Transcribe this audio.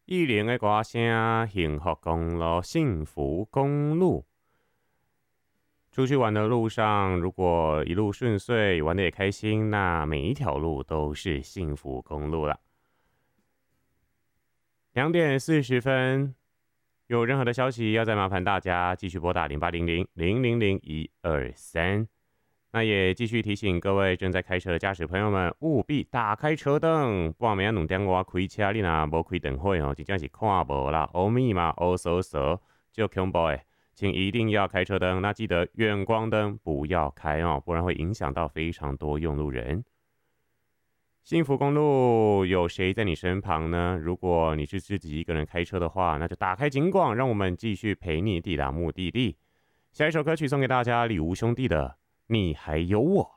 意林的歌声，幸福公路，幸福公路。出去玩的路上，如果一路顺遂，玩得也开心，那每一条路都是幸福公路了。2:40，有任何的消息要再麻烦大家继续拨打0800-000-123。那也继续提醒各位正在开车的驾驶朋友们，务必打开车灯。半暝2点外开车，你若无开灯火哦，真正是看无啦，乌咪嘛，乌索索，就恐怖诶。请一定要开车灯，那记得远光灯不要开哦，不然会影响到非常多用路人。幸福公路有谁在你身旁呢？如果你是自己一个人开车的话，那就打开警广，让我们继续陪你抵达目的地。下一首歌曲送给大家，李吴兄弟的《你还有我》。